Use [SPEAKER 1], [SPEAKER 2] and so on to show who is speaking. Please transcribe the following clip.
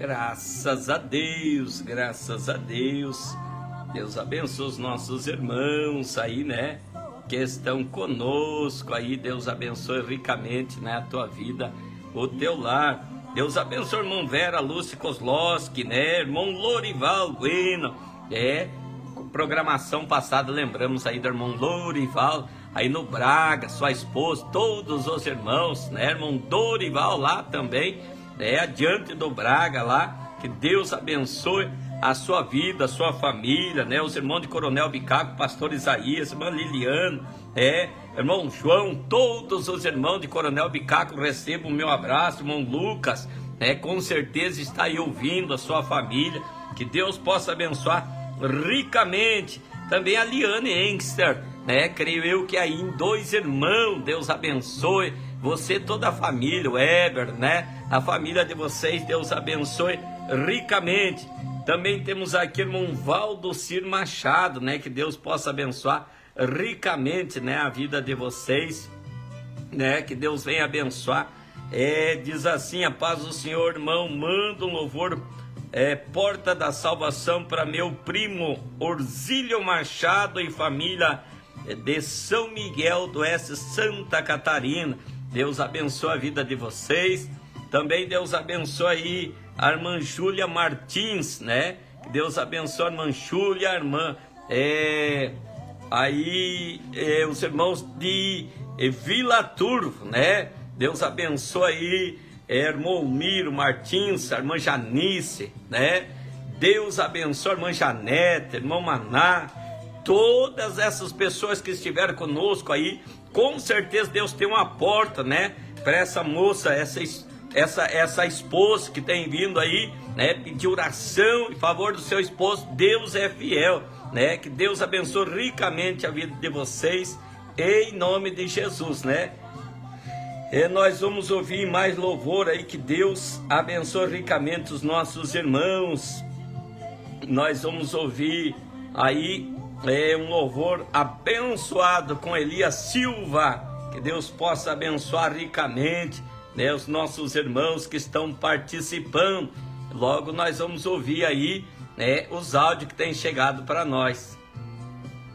[SPEAKER 1] Graças a Deus, graças a Deus. Deus abençoe os nossos irmãos aí, né? Que estão conosco aí. Deus abençoe ricamente, né? A tua vida, o teu lar. Deus abençoe o irmão Vera Lúcia Kozlowski, né? Irmão Lorival Bueno. Programação passada, lembramos aí do irmão Lorival, aí no Braga, sua esposa, todos os irmãos, né? Irmão Dorival lá também, adiante do Braga lá, que Deus abençoe a sua vida, a sua família, né? Os irmãos de Coronel Bicaco, pastor Isaías, irmã Liliano, irmão João, todos os irmãos de Coronel Bicaco, recebam o meu abraço, irmão Lucas, com certeza está aí ouvindo a sua família, que Deus possa abençoar ricamente, também a Liane Engster, creio eu que aí em 2 irmãos, Deus abençoe, você, toda a família, o Eber, a família de vocês, Deus abençoe ricamente. Também temos aqui o irmão Valdocir Machado, que Deus possa abençoar ricamente, a vida de vocês, que Deus venha abençoar. Diz assim: a paz do Senhor, irmão, manda um louvor, Porta da Salvação, para meu primo Orzílio Machado e família de São Miguel do Oeste, Santa Catarina. Deus abençoe a vida de vocês. Também Deus abençoe aí a irmã Júlia Martins, Deus abençoe a irmã Júlia, a irmã, os irmãos de Vila Turvo, Deus abençoe aí irmão Miro Martins, a irmã Janice, Deus abençoe a irmã Janete, irmão Maná, todas essas pessoas que estiveram conosco aí. Com certeza Deus tem uma porta, para essa moça, essa esposa que tem vindo aí, pedir oração em favor do seu esposo. Deus é fiel, que Deus abençoe ricamente a vida de vocês, em nome de Jesus, E nós vamos ouvir mais louvor aí, que Deus abençoe ricamente os nossos irmãos. Nós vamos ouvir aí um louvor abençoado com Elias Silva. Que Deus possa abençoar ricamente, os nossos irmãos que estão participando. Logo nós vamos ouvir aí os áudios que têm chegado para nós.